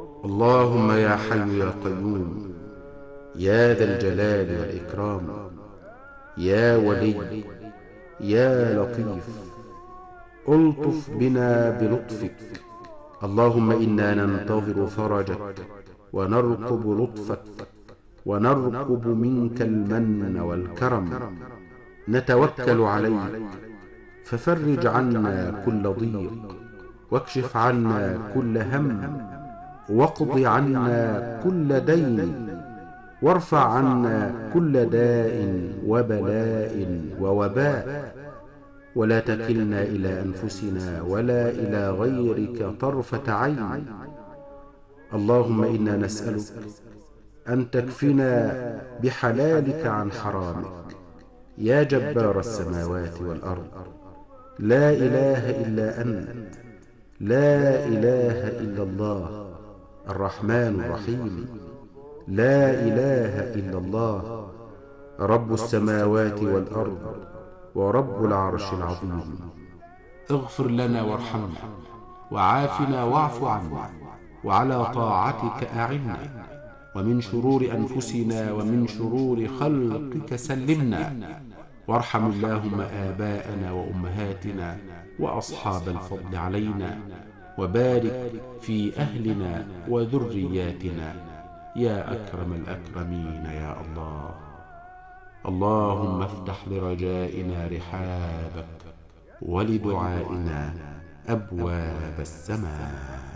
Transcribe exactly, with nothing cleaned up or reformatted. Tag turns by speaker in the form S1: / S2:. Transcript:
S1: اللهم يا حي يا قيوم يا ذا الجلال والإكرام، يا ولي يا لطيف، ألطف بنا بلطفك. اللهم إنا ننتظر فرجك ونرقب لطفك ونرقب منك المن والكرم. نتوكل عليك ففرج عنا كل ضيق، واكشف عنا كل هم، واقض عنا كل دين، وارفع عنا كل داء وبلاء ووباء. ولا تكلنا إلى أنفسنا ولا إلى غيرك طرفة عين. اللهم إنا نسألك أن تكفنا بحلالك عن حرامك يا جبار السماوات والأرض. لا إله إلا أنت، لا إله إلا الله الرحمن الرحيم. لا إله إلا الله رب السماوات والأرض ورب العرش العظيم. اغفر لنا وارحمنا وعافنا واعف عنا، وعلى طاعتك أعنا، ومن شرور أنفسنا ومن شرور خلقك سلمنا. وارحم اللهم آباءنا وأمهاتنا وأصحاب الفضل علينا، وبارك في أهلنا وذرياتنا يا أكرم الأكرمين يا الله. اللهم افتح لرجائنا رحابك ولدعائنا أبواب السماء.